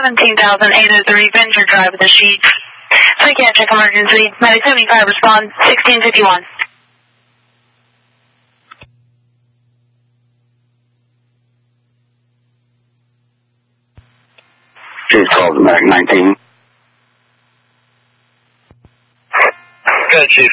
17,803 Venture Drive with the Sheets. Psychiatric emergency. 975 respond. 1651. 12 American 19.